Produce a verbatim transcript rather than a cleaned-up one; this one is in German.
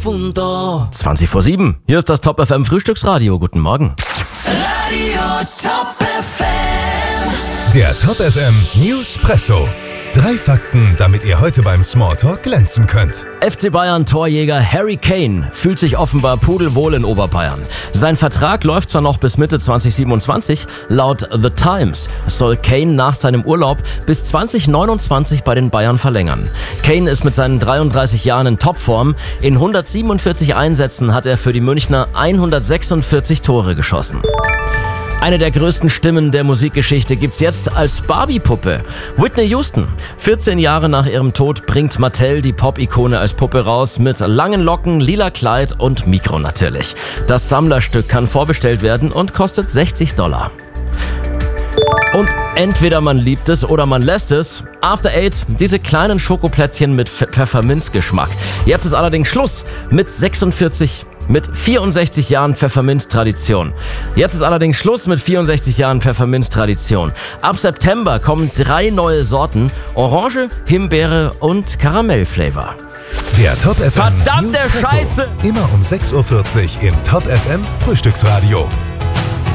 profundo. zwanzig vor sieben. Hier ist das Top F M Frühstücksradio. Guten Morgen. Radio Top F M. Der Top F M Newspresso. Drei Fakten, damit ihr heute beim Smalltalk glänzen könnt. F C Bayern Torjäger Harry Kane fühlt sich offenbar pudelwohl in Oberbayern. Sein Vertrag läuft zwar noch bis Mitte zwanzig siebenundzwanzig, laut The Times soll Kane nach seinem Urlaub bis zwanzig neunundzwanzig bei den Bayern verlängern. Kane ist mit seinen dreiunddreißig Jahren in Topform. In hundertsiebenundvierzig Einsätzen hat er für die Münchner hundertsechsundvierzig Tore geschossen. Eine der größten Stimmen der Musikgeschichte gibt's jetzt als Barbie-Puppe. Whitney Houston. vierzehn Jahre nach ihrem Tod bringt Mattel die Pop-Ikone als Puppe raus mit langen Locken, lila Kleid und Mikro natürlich. Das Sammlerstück kann vorbestellt werden und kostet sechzig Dollar. Und entweder man liebt es oder man lässt es. After Eight, diese kleinen Schokoplätzchen mit Pfefferminzgeschmack. Jetzt ist allerdings Schluss mit sechsundvierzig Mit vierundsechzig Jahren Pfefferminz-Tradition. Jetzt ist allerdings Schluss mit vierundsechzig Jahren Pfefferminz-Tradition. Ab September kommen drei neue Sorten: Orange, Himbeere und Karamell-Flavor. Der Top F M Verdammte Newspresso. Scheiße! Immer um sechs Uhr vierzig im Top F M Frühstücksradio.